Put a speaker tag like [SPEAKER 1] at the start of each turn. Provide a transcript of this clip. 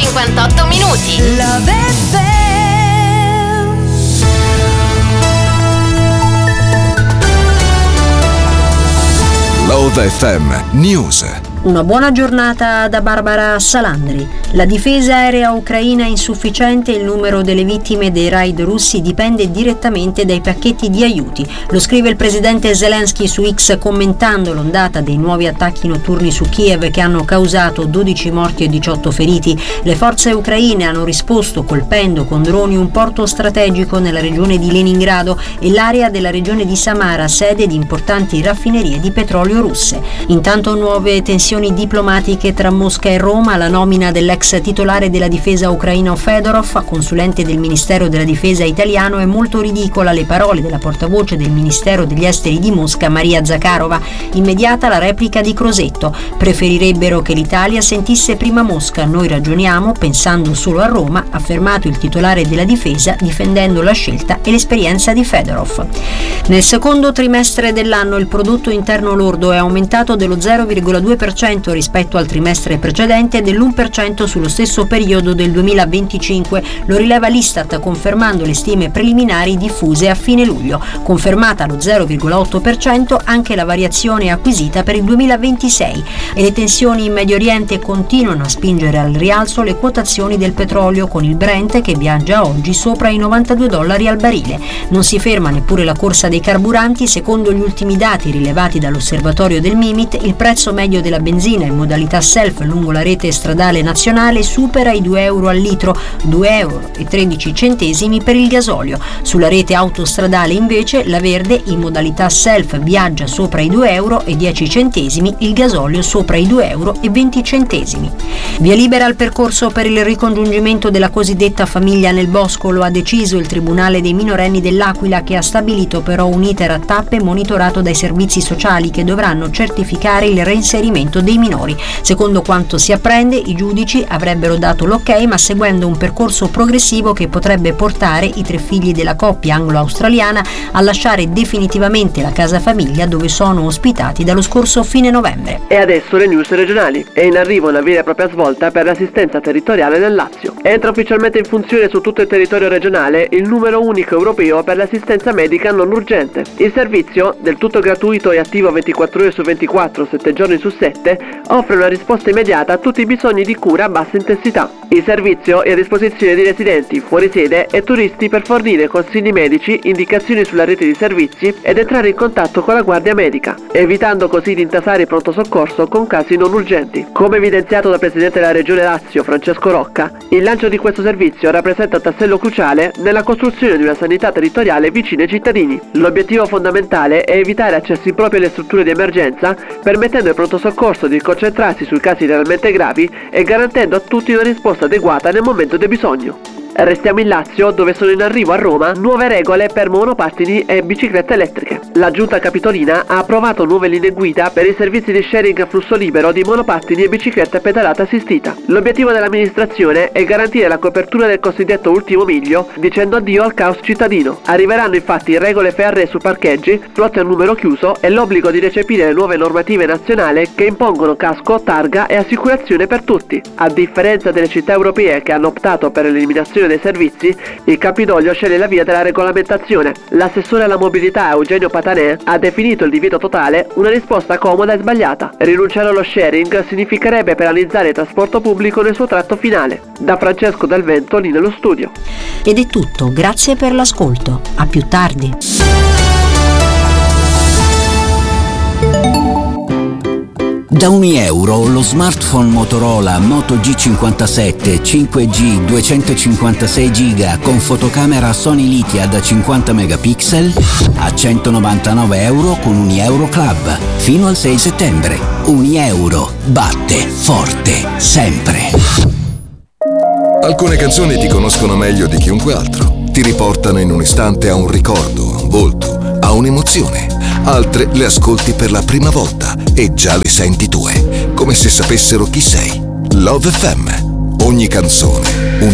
[SPEAKER 1] 58 minuti.
[SPEAKER 2] Love FM.
[SPEAKER 3] Love FM News.
[SPEAKER 4] Una buona giornata da Barbara Salandri. La difesa aerea ucraina è insufficiente e il numero delle vittime dei raid russi dipende direttamente dai pacchetti di aiuti. Lo scrive il presidente Zelensky su X commentando l'ondata dei nuovi attacchi notturni su Kiev che hanno causato 12 morti e 18 feriti. Le forze ucraine hanno risposto colpendo con droni un porto strategico nella regione di Leningrado e l'area della regione di Samara, sede di importanti raffinerie di petrolio russe. Intanto nuove tensioni diplomatiche tra Mosca e Roma, la nomina dell'ex titolare della difesa ucraino Fedorov a consulente del Ministero della Difesa italiano è molto ridicola. Le parole della portavoce del Ministero degli Esteri di Mosca, Maria Zakharova. Immediata la replica di Crosetto. Preferirebbero che l'Italia sentisse prima Mosca. Noi ragioniamo pensando solo a Roma, ha affermato il titolare della difesa difendendo la scelta e l'esperienza di Fedorov. Nel secondo trimestre dell'anno il prodotto interno lordo è aumentato dello 0,2% rispetto al trimestre precedente e dell'1% sullo stesso periodo del 2025, lo rileva l'Istat confermando le stime preliminari diffuse a fine luglio. Confermata allo 0,8% anche la variazione acquisita per il 2026 e le tensioni in Medio Oriente continuano a spingere al rialzo le quotazioni del petrolio con il Brent che viaggia oggi sopra i $92 al barile. Non si ferma neppure la corsa dei carburanti. Secondo gli ultimi dati rilevati dall'osservatorio del Mimit, il prezzo medio della benzina in modalità self lungo la rete stradale nazionale supera i €2 al litro, €2,13 per il gasolio. Sulla rete autostradale invece la verde in modalità self viaggia sopra i €2,10, il gasolio sopra i €2,20. Via libera al percorso per il ricongiungimento della cosiddetta famiglia nel bosco, lo ha deciso il Tribunale dei minorenni dell'Aquila, che ha stabilito però un iter a tappe monitorato dai servizi sociali che dovranno certificare il reinserimento dei minori. Secondo quanto si apprende, i giudici avrebbero dato l'ok, ma seguendo un percorso progressivo che potrebbe portare i 3 figli della coppia anglo-australiana a lasciare definitivamente la casa famiglia dove sono ospitati dallo scorso fine novembre.
[SPEAKER 5] E adesso le news regionali. È in arrivo una vera e propria svolta per l'assistenza territoriale nel Lazio. Entra ufficialmente in funzione su tutto il territorio regionale il numero unico europeo per l'assistenza medica non urgente. Il servizio, del tutto gratuito e attivo 24 ore su 24, 7 giorni su 7, offre una risposta immediata a tutti i bisogni di cura a bassa intensità. Il servizio è a disposizione di residenti, fuori sede e turisti per fornire consigli medici, indicazioni sulla rete di servizi ed entrare in contatto con la guardia medica, evitando così di intasare il pronto soccorso con casi non urgenti. Come evidenziato dal presidente della regione Lazio, Francesco Rocca, il lancio di questo servizio rappresenta un tassello cruciale nella costruzione di una sanità territoriale vicina ai cittadini. L'obiettivo fondamentale è evitare accessi impropri alle strutture di emergenza, permettendo al pronto soccorso di concentrarsi sui casi realmente gravi e garantendo a tutti una risposta adeguata nel momento del bisogno. Restiamo in Lazio, dove sono in arrivo a Roma nuove regole per monopattini e biciclette elettriche. La Giunta Capitolina ha approvato nuove linee guida per i servizi di sharing a flusso libero di monopattini e bicicletta pedalata assistita. L'obiettivo dell'amministrazione è garantire la copertura del cosiddetto ultimo miglio, dicendo addio al caos cittadino. Arriveranno infatti regole ferree su parcheggi, flotte a numero chiuso e l'obbligo di recepire le nuove normative nazionali che impongono casco, targa e assicurazione per tutti. A differenza delle città europee che hanno optato per l'eliminazione dei servizi, il Campidoglio sceglie la via della regolamentazione. L'assessore alla mobilità Eugenio Patanè ha definito il divieto totale una risposta comoda e sbagliata. Rinunciare allo sharing significherebbe penalizzare il trasporto pubblico nel suo tratto finale. Da Francesco Del Vento, lì nello studio.
[SPEAKER 4] Ed è tutto, grazie per l'ascolto. A più tardi.
[SPEAKER 6] Da €1 lo smartphone Motorola Moto G57 5G 256 GB con fotocamera Sony Lithia da 50 megapixel a €199 con Unieuro Club fino al 6 settembre. Unieuro batte forte sempre.
[SPEAKER 3] Alcune canzoni ti conoscono meglio di chiunque altro. Ti riportano in un istante a un ricordo, a un volto, a un'emozione. Altre le ascolti per la prima volta e già le senti tue, come se sapessero chi sei. Love FM. Ogni canzone